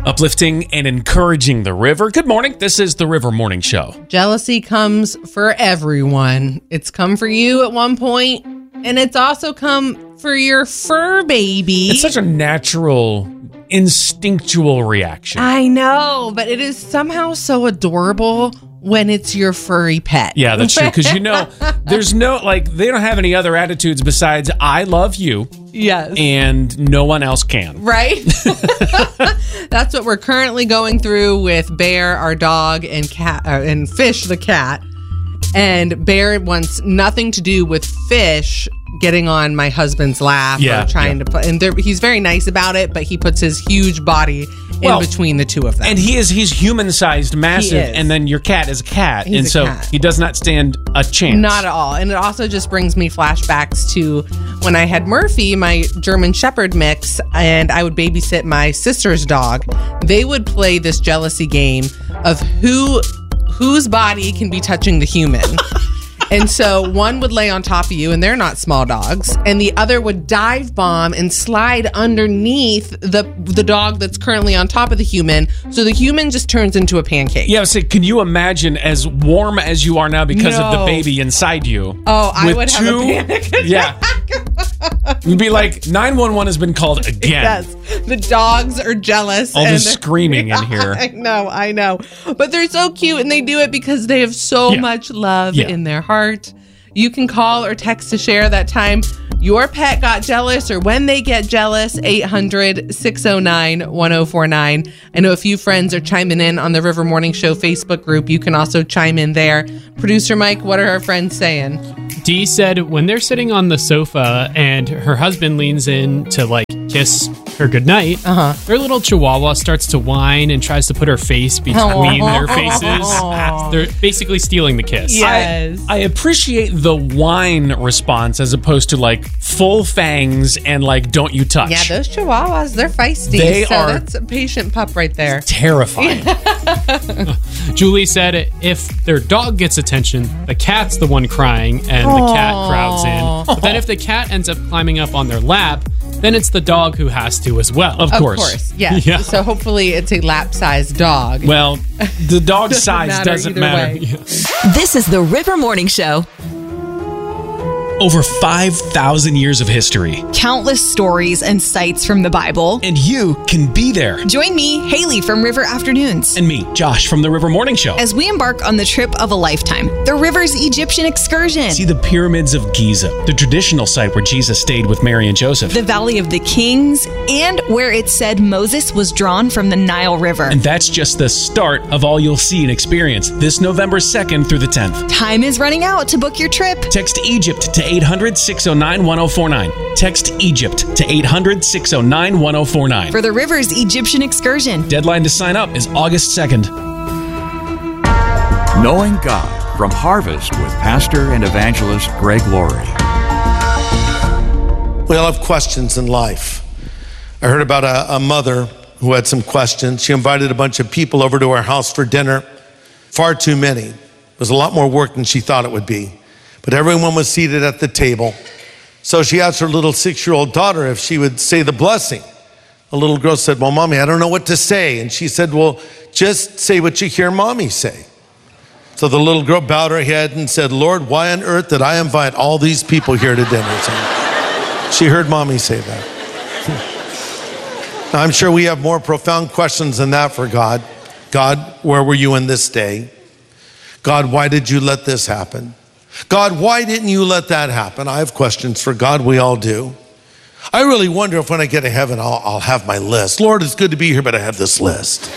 Uplifting and encouraging the river. Good morning. This is the River Morning Show. Jealousy comes for everyone. It's come for you at one point, and it's also come for your fur baby. It's such a natural, instinctual reaction. I know, but it is somehow so adorable when it's your furry pet. Yeah, that's true. Because there's no, they don't have any other attitudes besides, I love you. Yes. And no one else can. Right? That's what we're currently going through with Bear, our dog, and cat, and Fish, the cat. And Bear wants nothing to do with Fish getting on my husband's lap or trying to put. And he's very nice about it, but he puts his huge body in between the two of them. And he's human-sized, massive, and then your cat is a cat. He's a cat. He does not stand a chance. Not at all. And it also just brings me flashbacks to when I had Murphy, my German Shepherd mix, and I would babysit my sister's dog. They would play this jealousy game of whose body can be touching the human. And so one would lay on top of you, and they're not small dogs, and the other would dive bomb and slide underneath the dog that's currently on top of the human, so the human just turns into a pancake. Yeah, so can you imagine as warm as you are now because of the baby inside you? Oh, I would have a panic attack. Yeah. You'd be like, 911 has been called again. Yes. The dogs are jealous. All this screaming in here. I know. But they're so cute, and they do it because they have so much love in their heart. You can call or text to share that time your pet got jealous or when they get jealous, 800-609-1049. I know a few friends are chiming in on the River Morning Show Facebook group. You can also chime in there. Producer Mike, what are our friends saying? Dee said when they're sitting on the sofa and her husband leans in to kiss her goodnight, their little chihuahua starts to whine and tries to put her face between their faces. They're basically stealing the kiss. Yes. I appreciate the whine response as opposed to full fangs and don't you touch. Yeah, those chihuahuas, they're feisty. That's a patient pup right there. Terrifying. Julie said if their dog gets attention, the cat's the one crying and the cat crowds in. But then if the cat ends up climbing up on their lap, then it's the dog who has to as well. Of course. Yes. Yeah. So hopefully it's a lap-sized dog. Well, the dog size doesn't matter. Yeah. This is the River Morning Show. Over 5,000 years of history. Countless stories and sights from the Bible. And you can be there. Join me, Haley from River Afternoons. And me, Josh from the River Morning Show. As we embark on the trip of a lifetime, the River's Egyptian excursion. See the pyramids of Giza, the traditional site where Jesus stayed with Mary and Joseph. The Valley of the Kings, and where it said Moses was drawn from the Nile River. And that's just the start of all you'll see and experience this November 2nd through the 10th. Time is running out to book your trip. Text Egypt to 800-609-1049. Text Egypt to 800-609-1049. For the River's Egyptian excursion. Deadline to sign up is August 2nd. Knowing God from Harvest with Pastor and Evangelist Greg Laurie. We all have questions in life. I heard about a mother who had some questions. She invited a bunch of people over to her house for dinner. Far too many. It was a lot more work than she thought it would be. But everyone was seated at the table. So she asked her little 6-year-old daughter if she would say the blessing. The little girl said, well, Mommy, I don't know what to say. And she said, well, just say what you hear Mommy say. So the little girl bowed her head and said, Lord, why on earth did I invite all these people here to dinner? So she heard Mommy say that. Now, I'm sure we have more profound questions than that for God. God, where were you in this day? God, why did you let this happen? God, why didn't you let that happen? I have questions for God. We all do. I really wonder if when I get to heaven, I'll have my list. Lord, it's good to be here, but I have this list.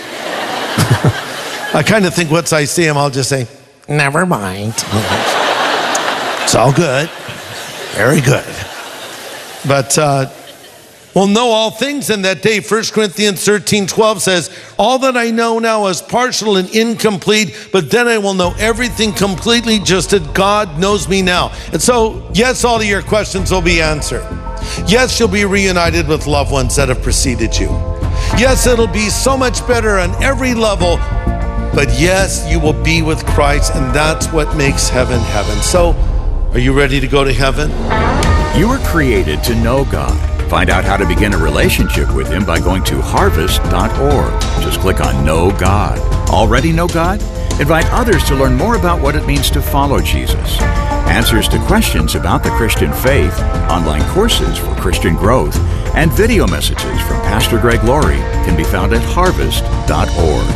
I kind of think once I see him, I'll just say, never mind. It's all good. Very good. But we'll know all things in that day. 1 Corinthians 13:12 says, all that I know now is partial and incomplete, but then I will know everything completely just as God knows me now. And so, yes, all of your questions will be answered. Yes, you'll be reunited with loved ones that have preceded you. Yes, it'll be so much better on every level. But yes, you will be with Christ, and that's what makes heaven heaven. So, are you ready to go to heaven? You were created to know God. Find out how to begin a relationship with Him by going to harvest.org. Just click on Know God. Already know God? Invite others to learn more about what it means to follow Jesus. Answers to questions about the Christian faith, online courses for Christian growth, and video messages from Pastor Greg Laurie can be found at harvest.org.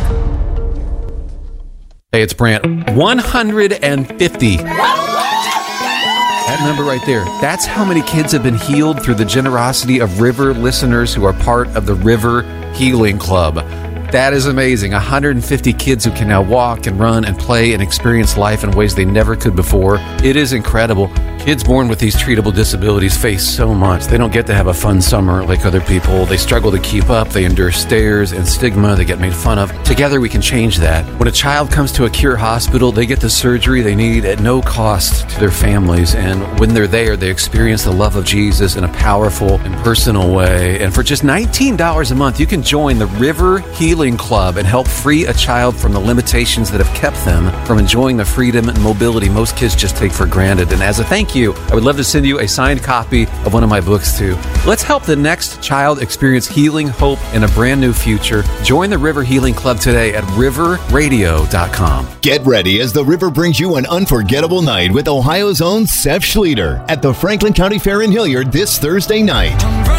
Hey, it's Brant. 150. That number right there, that's how many kids have been healed through the generosity of River listeners who are part of the River Healing Club. That is amazing. 150 kids who can now walk and run and play and experience life in ways they never could before. It is incredible. Kids born with these treatable disabilities face so much. They don't get to have a fun summer like other people. They struggle to keep up. They endure stares and stigma. They get made fun of. Together we can change that. When a child comes to a Cure hospital, they get the surgery they need at no cost to their families. And when they're there, they experience the love of Jesus in a powerful and personal way. And for just $19 a month, you can join the River Healing Club and help free a child from the limitations that have kept them from enjoying the freedom and mobility most kids just take for granted. And as a thank you, I would love to send you a signed copy of one of my books too. Let's help the next child experience healing, hope, and a brand new future. Join the River Healing Club today at riverradio.com. Get ready as the River brings you an unforgettable night with Ohio's own Seth Schlueter at the Franklin County Fair in Hilliard this Thursday night.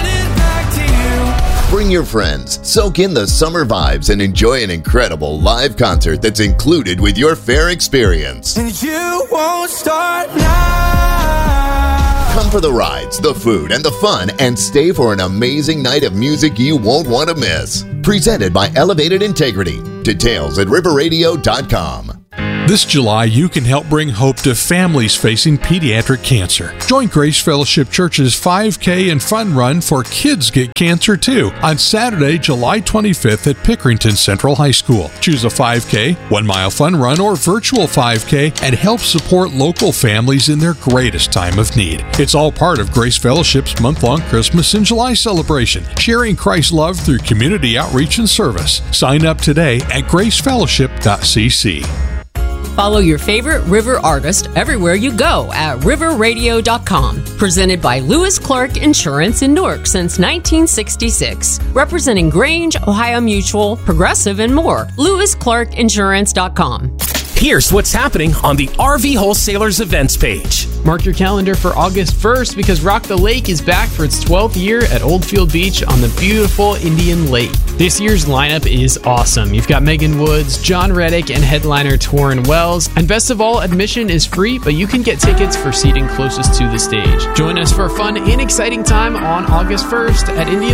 Bring your friends, soak in the summer vibes, and enjoy an incredible live concert that's included with your fair experience. And you won't start now. Come for the rides, the food, and the fun, and stay for an amazing night of music you won't want to miss. Presented by Elevated Integrity. Details at riverradio.com. This July, you can help bring hope to families facing pediatric cancer. Join Grace Fellowship Church's 5K and Fun Run for Kids Get Cancer Too on Saturday, July 25th at Pickerington Central High School. Choose a 5K, 1 mile fun run, or virtual 5K and help support local families in their greatest time of need. It's all part of Grace Fellowship's month-long Christmas in July celebration, sharing Christ's love through community outreach and service. Sign up today at gracefellowship.cc. Follow your favorite River artist everywhere you go at riverradio.com. Presented by Lewis Clark Insurance in Newark since 1966. Representing Grange, Ohio Mutual, Progressive, and more. LewisClarkInsurance.com. Here's what's happening on the RV Wholesalers events page. Mark your calendar for August 1st because Rock the Lake is back for its 12th year at Oldfield Beach on the beautiful Indian Lake. This year's lineup is awesome. You've got Megan Woods, John Reddick, and headliner Torrin Wells. And best of all, admission is free, but you can get tickets for seating closest to the stage. Join us for a fun and exciting time on August 1st at Indian